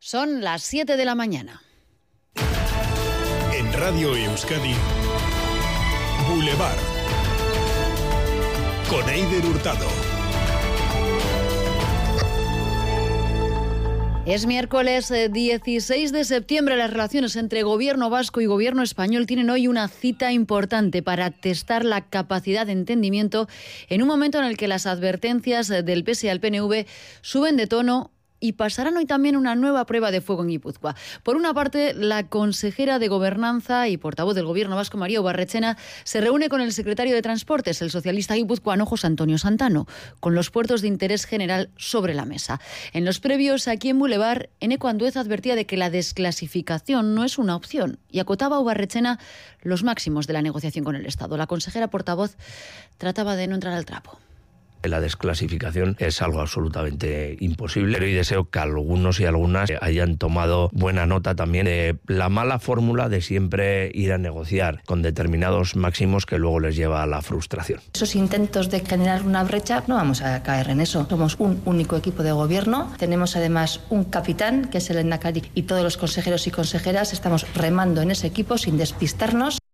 Son las 7 de la mañana. En Radio Euskadi, Boulevard, con Eider Hurtado. Es miércoles 16 de septiembre. Las relaciones entre gobierno vasco y gobierno español tienen hoy una cita importante para testar la capacidad de entendimiento en un momento en el que las advertencias del PSE al PNV suben de tono y pasarán hoy también una nueva prueba de fuego en Guipúzcoa. Por una parte, la consejera de Gobernanza y portavoz del Gobierno vasco, María Ubarretxena, se reúne con el secretario de Transportes, el socialista guipuzcoano José Antonio Santano, con los puertos de interés general sobre la mesa. En los previos aquí en Boulevard, Eneko Andueza advertía de que la desclasificación no es una opción y acotaba a Ubarretxena los máximos de la negociación con el Estado. La consejera portavoz trataba de no entrar al trapo. La desclasificación es algo absolutamente imposible, pero hoy deseo que algunos y algunas hayan tomado buena nota también de la mala fórmula de siempre ir a negociar con determinados máximos que luego les lleva a la frustración. Esos intentos de generar una brecha, no vamos a caer en eso. Somos un único equipo de gobierno, tenemos además un capitán, que es el Endacari, y todos los consejeros y consejeras estamos remando en ese equipo sin despistarnos.